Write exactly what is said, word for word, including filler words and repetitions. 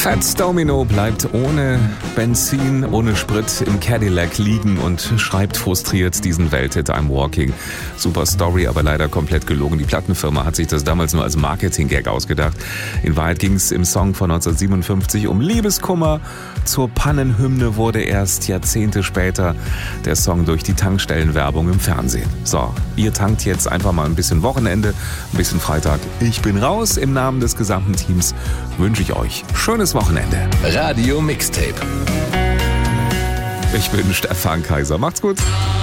Fats Domino bleibt ohne Benzin, ohne Sprit im Cadillac liegen und schreibt frustriert diesen Welthit I'm Walking. Super Story, aber leider komplett gelogen. Die Plattenfirma hat sich das damals nur als Marketing-Gag ausgedacht. In Wahrheit ging es im Song von neunzehnhundertsiebenundfünfzig um Liebeskummer. Zur Pannenhymne wurde erst Jahrzehnte später der Song durch die Tankstellenwerbung im Fernsehen. So, ihr tankt jetzt einfach mal ein bisschen Wochenende, ein bisschen Freitag. Ich bin raus. Im Namen des gesamten Teams wünsche ich euch schönes Wochenende. Radio Mixtape. Ich bin Stefan Kaiser. Macht's gut.